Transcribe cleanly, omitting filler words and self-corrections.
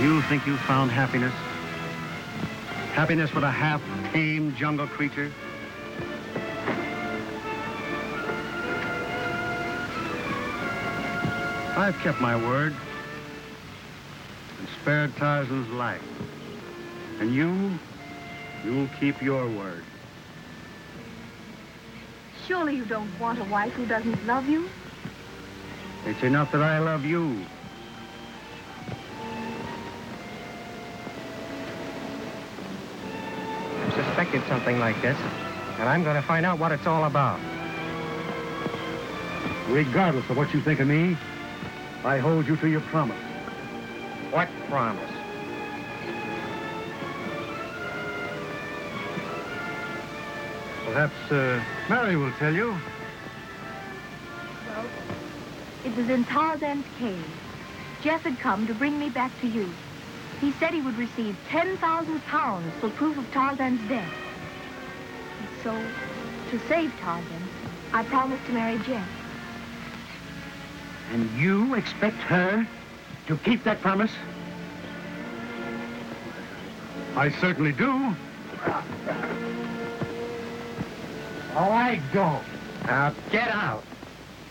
You think you found happiness? Happiness with a half-tamed jungle creature? I've kept my word and spared Tarzan's life. And you'll keep your word. Surely you don't want a wife who doesn't love you? It's enough that I love you. I suspected something like this, and I'm going to find out what it's all about. Regardless of what you think of me, I hold you to your promise. What promise? Perhaps, Mary will tell you. Well, it was in Tarzan's cave. Jeff had come to bring me back to you. He said he would receive 10,000 pounds for proof of Tarzan's death. And so, to save Tarzan, I promised to marry Jeff. And you expect her to keep that promise? I certainly do. Oh, I don't. Now, get out.